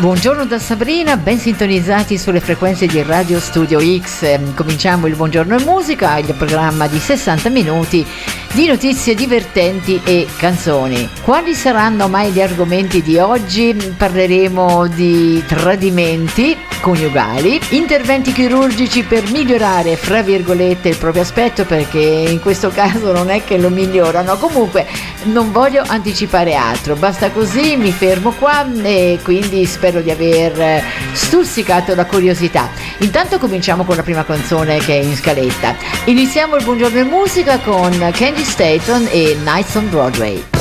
Buongiorno da Sabrina, ben sintonizzati sulle frequenze di Radio Studio X. Cominciamo il Buongiorno e Musica, il programma di 60 minuti di notizie divertenti e canzoni. Quali saranno mai gli argomenti di oggi? Parleremo di tradimenti coniugali, interventi chirurgici per migliorare, fra virgolette, il proprio aspetto, perché in questo caso non è che lo migliorano. Comunque non voglio anticipare altro, basta così, mi fermo qua e quindi spero di aver stuzzicato la curiosità. Intanto cominciamo con la prima canzone che è in scaletta. Iniziamo il Buongiorno e Musica con Candy Staton e Nights on Broadway.